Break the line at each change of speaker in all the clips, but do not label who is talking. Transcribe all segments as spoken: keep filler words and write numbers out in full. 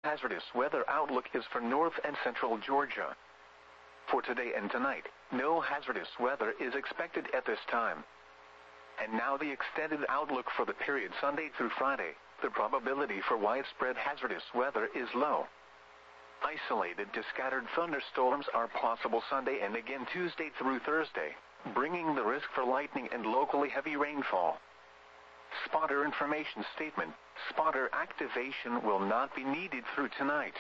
hazardous weather outlook is for north and central Georgia. For today and tonight, no hazardous weather is expected at this time. And now the extended outlook for the period Sunday through Friday. The probability for widespread hazardous weather is low. Isolated to scattered thunderstorms are possible Sunday and again Tuesday through Thursday, bringing the risk for lightning and locally heavy rainfall. Spotter information statement: spotter activation will not be needed through tonight.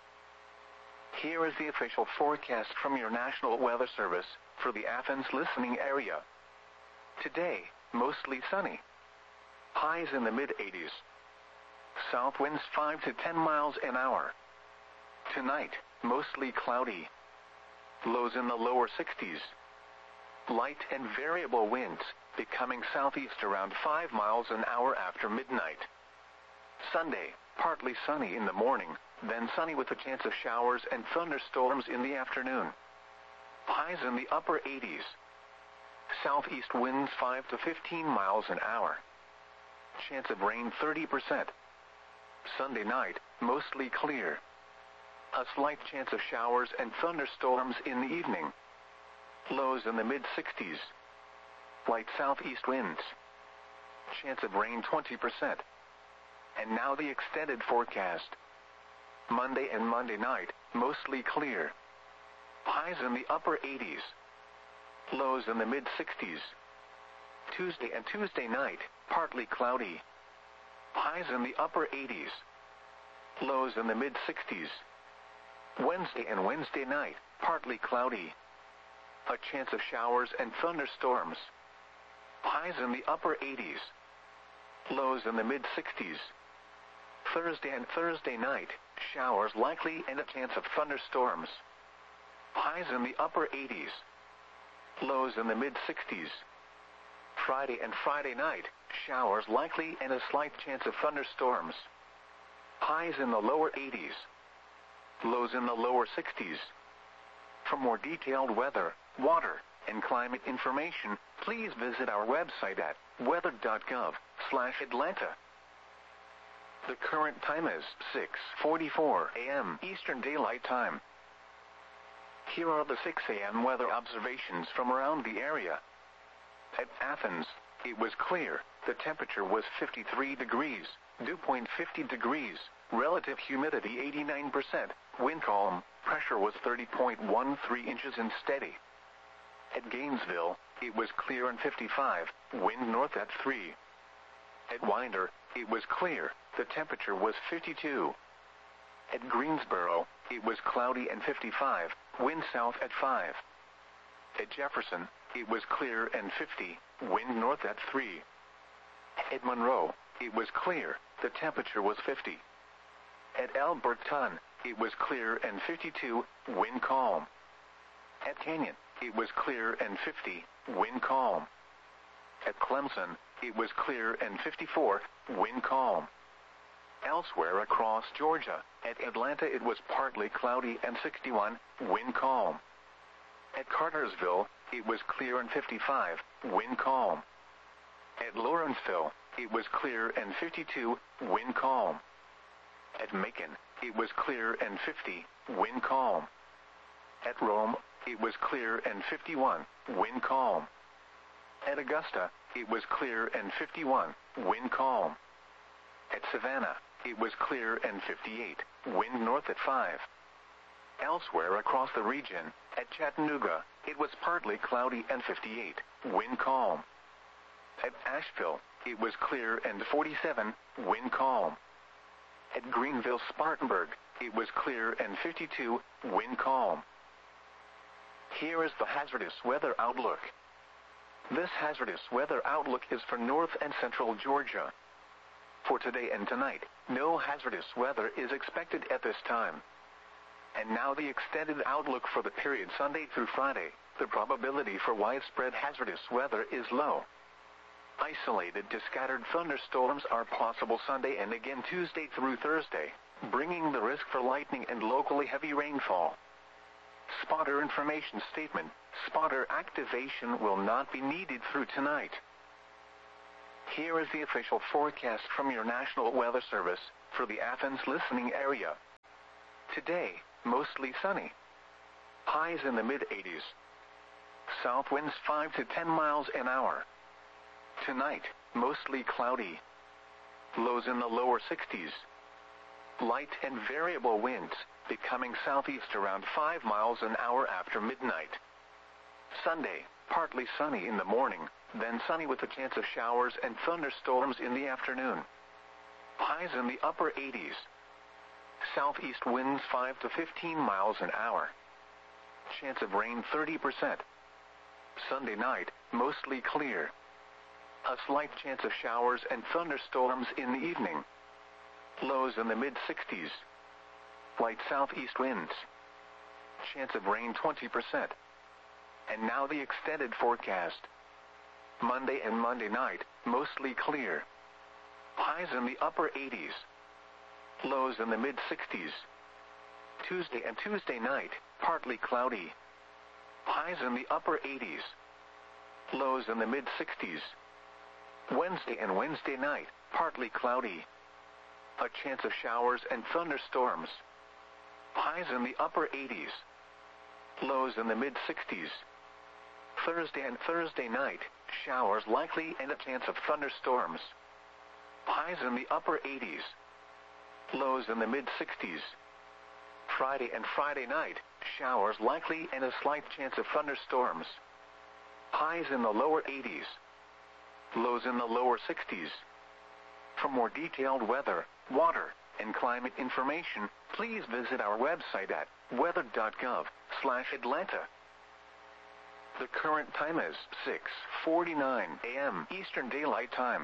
Here is the official forecast from your National Weather Service for the Athens listening area. Today, mostly sunny. Highs in the mid eighties. South winds five to ten miles an hour. Tonight, mostly cloudy. Lows in the lower sixties. Light and variable winds, becoming southeast around five miles an hour after midnight. Sunday, partly sunny in the morning, then sunny with a chance of showers and thunderstorms in the afternoon. Highs in the upper eighties. Southeast winds five to fifteen miles an hour. Chance of rain thirty percent. Sunday night, mostly clear. A slight chance of showers and thunderstorms in the evening. Lows in the mid sixties. Light southeast winds. Chance of rain twenty percent. And now the extended forecast. Monday and Monday night, mostly clear. Highs in the upper eighties. Lows in the mid sixties. Tuesday and Tuesday night, partly cloudy. Highs in the upper eighties. Lows in the mid sixties. Wednesday and Wednesday night, partly cloudy. A chance of showers and thunderstorms. Highs in the upper eighties. Lows in the mid sixties. Thursday and Thursday night, showers likely and a chance of thunderstorms. Highs in the upper eighties. Lows in the mid sixties. Friday and Friday night, showers likely and a slight chance of thunderstorms. Highs in the lower eighties. Lows in the lower sixties. For more detailed weather, water, and climate information, please visit our website at weather dot gov slash Atlanta. The current time is six forty-four a m Eastern Daylight Time. Here are the six a m weather observations from around the area. At Athens, it was clear. The temperature was fifty-three degrees, dew point fifty degrees, relative humidity eighty-nine percent, wind calm, pressure was thirty point one three inches and steady. At Gainesville, it was clear and fifty-five, wind north at three. At Winder, it was clear, the temperature was fifty-two. At Greensboro, it was cloudy and fifty-five, wind south at five. At Jefferson, it was clear and fifty, wind north at three. At Monroe, it was clear, the temperature was fifty. At Alberton, it was clear and fifty-two, wind calm. At Canyon, it was clear and fifty, wind calm. At Clemson, it was clear and fifty-four, wind calm. Elsewhere across Georgia, at Atlanta it was partly cloudy and sixty-one, wind calm. At Cartersville, it was clear and fifty-five, wind calm. At Lawrenceville, it was clear and fifty-two, wind calm. At Macon, it was clear and fifty, wind calm. At Rome, it was clear and fifty-one, wind calm. At Augusta, it was clear and fifty-one, wind calm. At Savannah, it was clear and fifty-eight, wind north at five. Elsewhere across the region, at Chattanooga, it was partly cloudy and fifty-eight, wind calm. At Asheville, it was clear and forty-seven, wind calm. At Greenville-Spartanburg, it was clear and fifty-two, wind calm. Here is the hazardous weather outlook. This hazardous weather outlook is for north and central Georgia. For today and tonight, no hazardous weather is expected at this time. And now the extended outlook for the period Sunday through Friday. The probability for widespread hazardous weather is low. Isolated to scattered thunderstorms are possible Sunday and again Tuesday through Thursday, bringing the risk for lightning and locally heavy rainfall. Spotter information statement: spotter activation will not be needed through tonight. Here is the official forecast from your National Weather Service for the Athens listening area. Today, mostly sunny. Highs in the mid eighties. South winds five to ten miles an hour. Tonight, mostly cloudy. Lows in the lower sixties. Light and variable winds, becoming southeast around five miles an hour after midnight. Sunday, partly sunny in the morning, then sunny with a chance of showers and thunderstorms in the afternoon. Highs in the upper eighties. Southeast winds five to fifteen miles an hour. Chance of rain thirty percent. Sunday night, mostly clear. A slight chance of showers and thunderstorms in the evening. Lows in the mid sixties. Light southeast winds. Chance of rain twenty percent. And now the extended forecast. Monday and Monday night, mostly clear. Highs in the upper eighties. Lows in the mid sixties. Tuesday and Tuesday night, partly cloudy. Highs in the upper eighties. Lows in the mid sixties. Wednesday and Wednesday night, partly cloudy. A chance of showers and thunderstorms. Highs in the upper eighties. Lows in the mid sixties. Thursday and Thursday night, showers likely and a chance of thunderstorms. Highs in the upper eighties. Lows in the mid sixties. Friday and Friday night, showers likely and a slight chance of thunderstorms. Highs in the lower eighties. Lows in the lower sixties. For more detailed weather, water, and climate information, please visit our website at weather dot gov slash Atlanta. The current time is six forty-nine a m Eastern Daylight Time.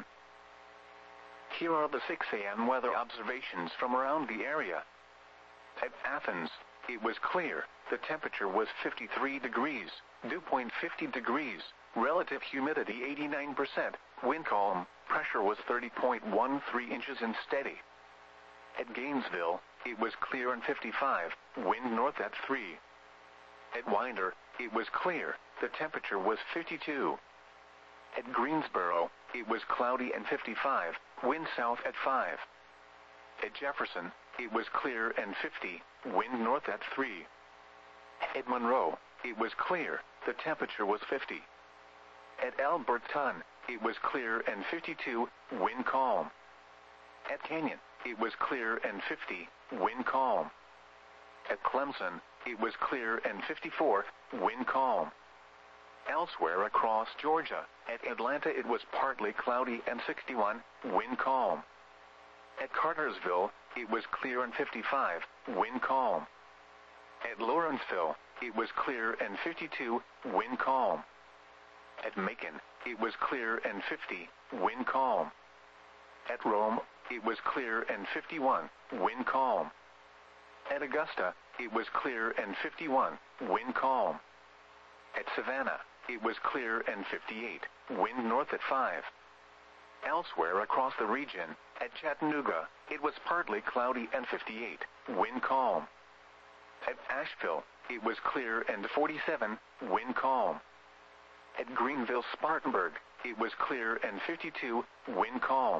Here are the six a m weather observations from around the area. At Athens, it was clear. The temperature was fifty-three degrees, dew point fifty degrees, relative humidity eighty-nine percent, wind calm, pressure was thirty point one three inches and steady. At Gainesville, it was clear and fifty-five, wind north at three. At Winder, it was clear, the temperature was fifty-two. At Greensboro, it was cloudy and fifty-five, wind south at five. At Jefferson, it was clear and fifty, wind north at three. At Monroe, it was clear, the temperature was fifty. At Alberton, it was clear and fifty-two, wind calm. At Canyon, it was clear and fifty, wind calm. At Clemson, it was clear and fifty-four, wind calm. Elsewhere across Georgia, at Atlanta it was partly cloudy and sixty-one, wind calm. At Cartersville, it was clear and fifty-five, wind calm. At Lawrenceville, it was clear and fifty-two, wind calm. At Macon, it was clear and fifty, wind calm. At Rome, it was clear and fifty-one, wind calm. At Augusta, it was clear and fifty-one, wind calm. At Savannah, it was clear and fifty-eight, wind north at five. Elsewhere across the region, at Chattanooga, it was partly cloudy and fifty-eight, wind calm. At Asheville, it was clear and forty-seven, wind calm. At Greenville-Spartanburg, it was clear and fifty-two, wind calm.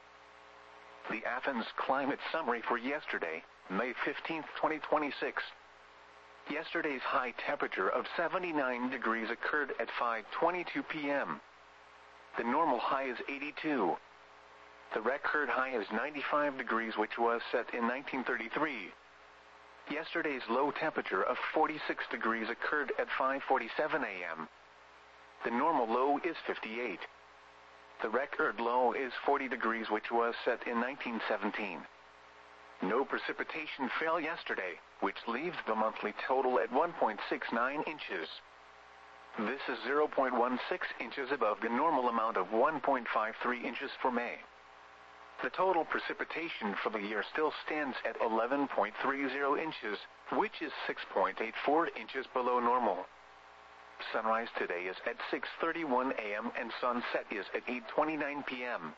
The Athens Climate Summary for yesterday, May fifteenth, twenty twenty-six. Yesterday's high temperature of seventy-nine degrees occurred at five twenty-two p m The normal high is eighty-two. The record high is ninety-five degrees, which was set in nineteen thirty-three. Yesterday's low temperature of forty-six degrees occurred at five forty-seven a m The normal low is fifty-eight. The record low is forty degrees, which was set in nineteen seventeen. No precipitation fell yesterday, which leaves the monthly total at one point six nine inches. This is zero point one six inches above the normal amount of one point five three inches for May. The total precipitation for the year still stands at eleven point three zero inches, which is six point eight four inches below normal. Sunrise today is at six thirty-one a m and sunset is at eight twenty-nine p m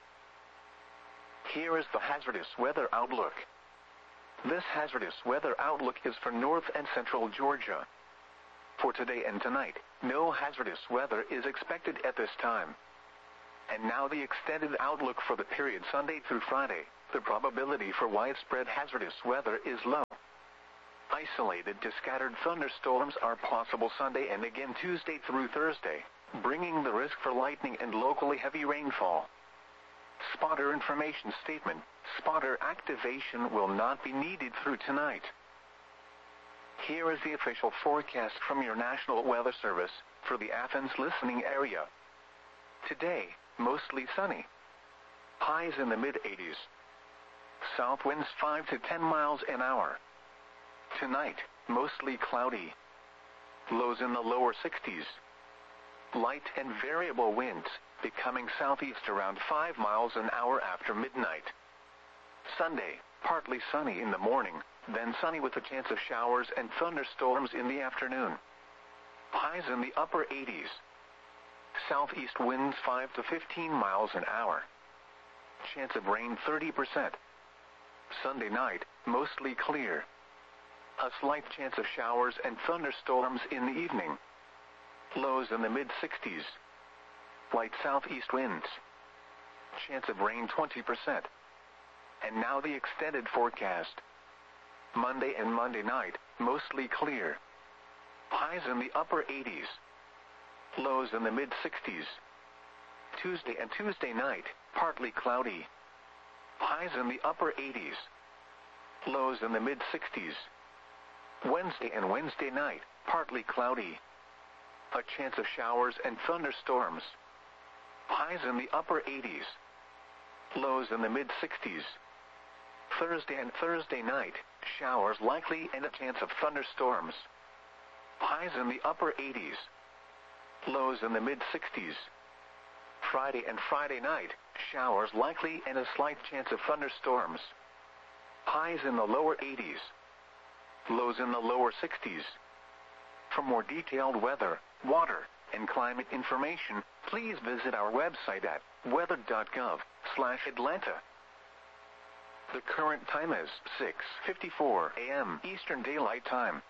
Here is the hazardous weather outlook. This hazardous weather outlook is for north and central Georgia. For today and tonight, no hazardous weather is expected at this time. And now the extended outlook for the period Sunday through Friday. The probability for widespread hazardous weather is low. Isolated to scattered thunderstorms are possible Sunday and again Tuesday through Thursday, bringing the risk for lightning and locally heavy rainfall. Spotter information statement: spotter activation will not be needed through tonight. Here is the official forecast from your National Weather Service for the Athens listening area. Today, mostly sunny. Highs in the mid eighties. South winds five to ten miles an hour. Tonight, mostly cloudy. Lows in the lower sixties. Light and variable winds, becoming southeast around five miles an hour after midnight. Sunday, partly sunny in the morning, then sunny with a chance of showers and thunderstorms in the afternoon. Highs in the upper eighties. Southeast winds five to fifteen miles an hour. Chance of rain thirty percent. Sunday night, mostly clear. A slight chance of showers and thunderstorms in the evening. Lows in the mid sixties. Light southeast winds. Chance of rain twenty percent. And now the extended forecast. Monday and Monday night, mostly clear. Highs in the upper eighties. Lows in the mid sixties. Tuesday and Tuesday night, partly cloudy. Highs in the upper eighties. Lows in the mid sixties. Wednesday and Wednesday night, partly cloudy. A chance of showers and thunderstorms. Highs in the upper eighties. Lows in the mid sixties. Thursday and Thursday night, showers likely and a chance of thunderstorms. Highs in the upper eighties. Lows in the mid sixties. Friday and Friday night, showers likely and a slight chance of thunderstorms. Highs in the lower eighties. Lows in the lower sixties. For more detailed weather, water, and climate information, please visit our website at weather dot gov slash Atlanta. The current time is six fifty-four a m Eastern Daylight Time.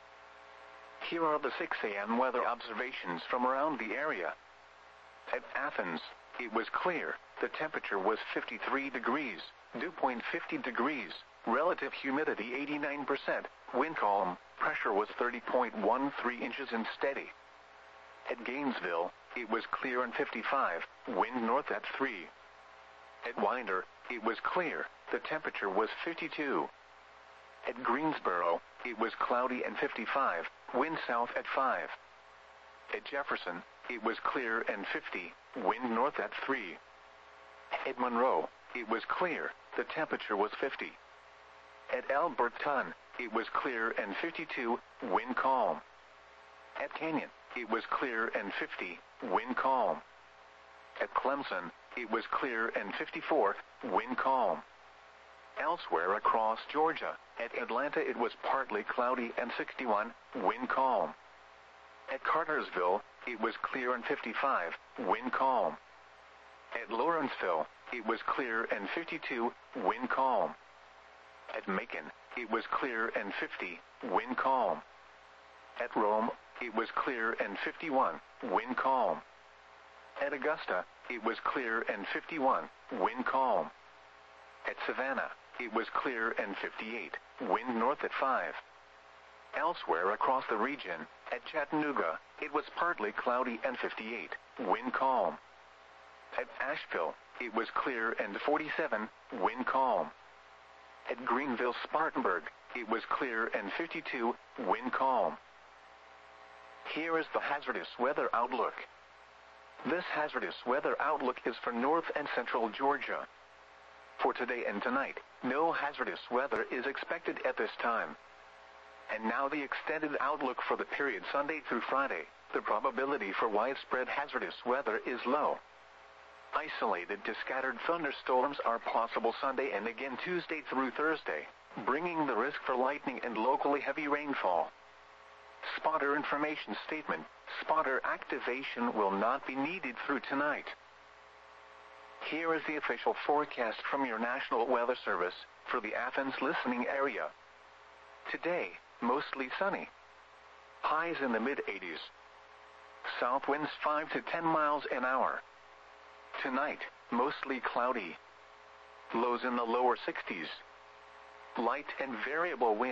Here are the six a m weather observations from around the area. At Athens, it was clear. The temperature was fifty-three degrees, dew point fifty degrees, relative humidity eighty-nine percent, wind calm, pressure was thirty point one three inches and steady. At Gainesville, it was clear and fifty-five, wind north at three. At Winder, it was clear, the temperature was fifty-two. At Greensboro, it was cloudy and fifty-five, wind south at five. At Jefferson, it was clear and fifty, wind north at three. At Monroe, it was clear, the temperature was fifty. At Alberton, it was clear and fifty-two, wind calm. At Canyon, it was clear and fifty, wind calm. At Clemson, it was clear and fifty-four, wind calm. Elsewhere across Georgia, at Atlanta it was partly cloudy and sixty-one, wind calm. At Cartersville, it was clear and fifty-five, wind calm. At Lawrenceville, it was clear and fifty-two, wind calm. At Macon, it was clear and fifty, wind calm. At Rome, it was clear and fifty-one, wind calm. At Augusta, it was clear and fifty-one, wind calm. At Savannah, it was clear and fifty-eight, wind north at five. Elsewhere across the region, at Chattanooga, it was partly cloudy and fifty-eight, wind calm. At Asheville, it was clear and forty-seven, wind calm. At Greenville-Spartanburg, it was clear and fifty-two, wind calm. Here is the hazardous weather outlook. This hazardous weather outlook is for north and central Georgia. For today and tonight, no hazardous weather is expected at this time. And now the extended outlook for the period Sunday through Friday. The probability for widespread hazardous weather is low. Isolated to scattered thunderstorms are possible Sunday and again Tuesday through Thursday, bringing the risk for lightning and locally heavy rainfall. Spotter information statement: spotter activation will not be needed through tonight. Here is the official forecast from your National Weather Service for the Athens listening area. Today, mostly sunny. Highs in the mid eighties. South winds five to ten miles an hour. Tonight, mostly cloudy. Lows in the lower sixties. Light and variable winds.